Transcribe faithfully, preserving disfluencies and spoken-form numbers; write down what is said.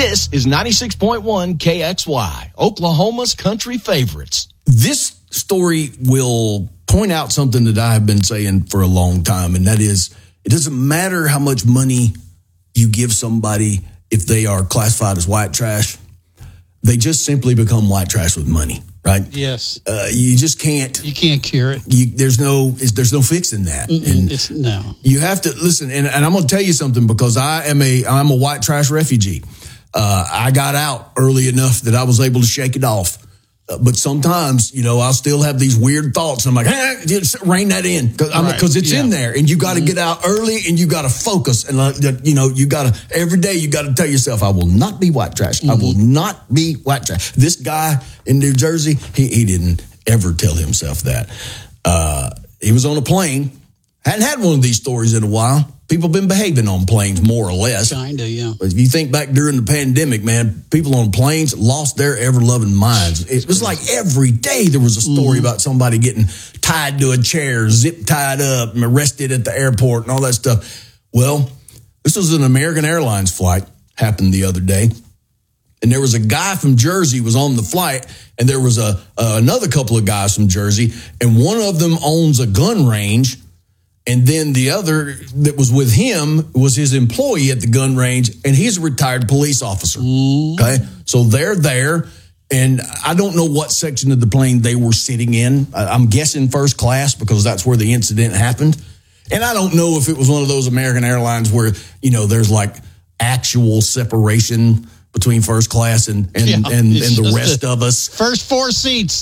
This is ninety-six point one K X Y, Oklahoma's country favorites. This story will point out something that I have been saying for a long time, and that is, it doesn't matter how much money you give somebody if they are classified as white trash. They just simply become white trash with money, right? Yes. Uh, you just can't. You can't cure it. You, there's no there's no fixing that. Mm-mm, and it's, no. You have to listen, and, and I'm going to tell you something, because I am a I'm a white trash refugee. Uh, I got out early enough that I was able to shake it off. Uh, but sometimes, you know, I'll still have these weird thoughts. I'm like, hey, just rein that in, because right. it's yeah. in there, and you got to mm-hmm. get out early, and you got to focus, and uh, you know, you got to every day you got to tell yourself, I will not be white trash. Mm-hmm. I will not be white trash. This guy in New Jersey, he, he didn't ever tell himself that. Uh, he was on a plane. Hadn't had one of these stories in a while. People been behaving on planes more or less. Kinda, yeah. But if you think back during the pandemic, man, people on planes lost their ever-loving minds. It was like every day there was a story mm. about somebody getting tied to a chair, zip-tied up, and arrested at the airport and all that stuff. Well, this was an American Airlines flight, happened the other day. And there was a guy from Jersey was on the flight, and there was a uh, another couple of guys from Jersey, and one of them owns a gun range. And then the other that was with him was his employee at the gun range, and he's a retired police officer. Okay, so they're there, and I don't know what section of the plane they were sitting in. I'm guessing first class, because that's where the incident happened. And I don't know if it was one of those American Airlines where, you know, there's like actual separation between first class and and, yeah, and, and the rest of us. First four seats.